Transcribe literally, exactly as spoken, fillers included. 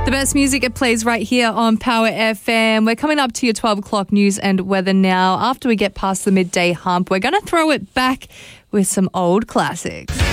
The best music, it plays right here on Power F M. We're coming up to your twelve o'clock news and weather now. After we get past the midday hump, we're going to throw it back with some old classics.